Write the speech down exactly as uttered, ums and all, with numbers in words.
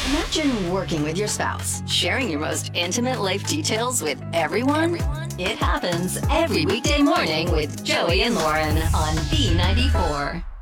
Imagine working with your spouse, sharing your most intimate life details with everyone. It happens every weekday morning with Joey and Lauren on B ninety-four.